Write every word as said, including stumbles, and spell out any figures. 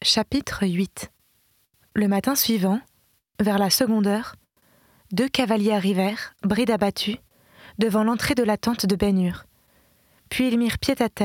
Chapitre huit. Le matin suivant, vers la seconde heure, deux cavaliers arrivèrent, bride abattue, devant l'entrée de la tente de Ben-Hur. Puis ils mirent pied à terre